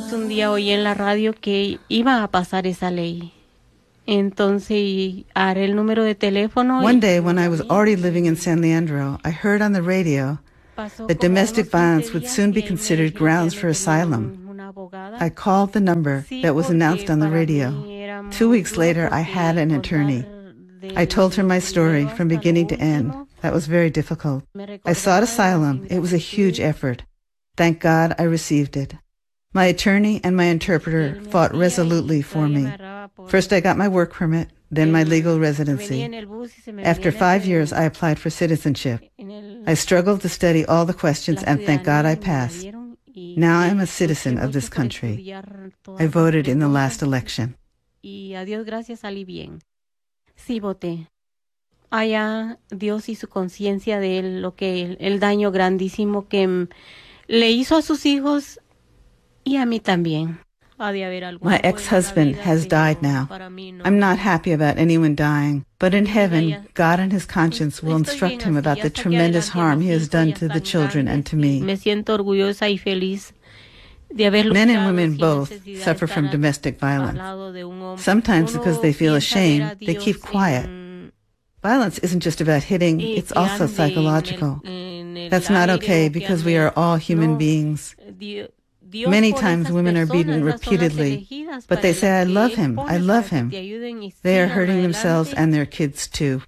Entonces un día oí en la radio que iba a pasar esa ley. Entonces haré el número de teléfono. One day, when I was already living in San Leandro, I heard on the radio that domestic violence would soon be considered grounds for asylum. I called the number that was announced on the radio. 2 weeks later, I had an attorney. I told her my story from beginning to end. That was very difficult. I sought asylum. It was a huge effort. Thank God I received it. My attorney and my interpreter fought resolutely for me. First, I got my work permit, then my legal residency. After 5 years, I applied for citizenship. I struggled to study all the questions, and thank God I passed. Now I'm a citizen of this country. I voted in the last election. Y a Dios gracias salí bien. Sí voté. Allá Dios y su conciencia de él, lo que el daño grandísimo que le hizo a sus hijos y a mí también. My ex-husband has died now. I'm not happy about anyone dying, but in heaven, God and his conscience will instruct him about the tremendous harm he has done to the children and to me. Me siento orgullosa y feliz de haber luchado. Men and women both suffer from domestic violence. Sometimes because they feel ashamed, they keep quiet. Violence isn't just about hitting, it's also psychological. That's not okay because we are all human beings. Many times women are beaten repeatedly, but they say, I love him, I love him. They are hurting themselves and their kids too.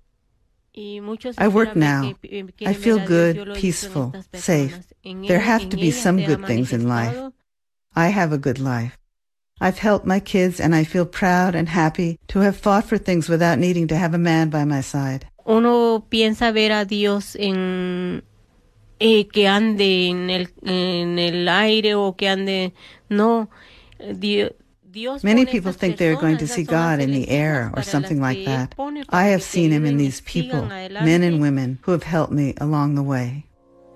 I work now. I feel good, peaceful, safe. There have to be some good things in life. I have a good life. I've helped my kids and I feel proud and happy to have fought for things without needing to have a man by my side. Uno piensa ver a Dios en que ande en el aire o que ande no Dios. Many people think they are going to see God in the air or something like that. I have seen him in these people, men and women, who have helped me along the way.